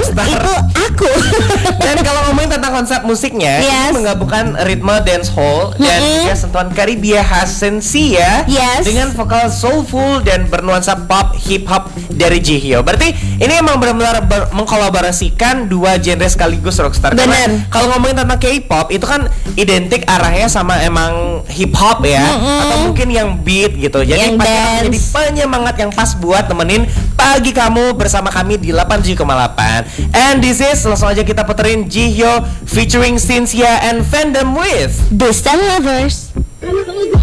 Rockstar. Itu aku. Dan kalau ngomongin tentang konsep musiknya, Yes. ini menggabungkan ritme dancehall dan juga sentuhan Karibia khas sensia Yes. dengan vokal soulful dan bernuansa pop hip hop dari Jihyo. Berarti ini emang benar-benar mengkolaborasikan dua genre sekaligus Rockstar. Bener. Karena kalau ngomongin tentang K-pop itu kan identik arahnya sama emang hip hop ya, atau mungkin yang beat gitu. Jadi Yang pasti akan menjadi dance. penyemangat yang pas buat nemenin pagi kamu bersama kami di 87,8. And this is, langsung aja kita puterin Jihyo featuring Cynthia and Fandom with Distant Lovers.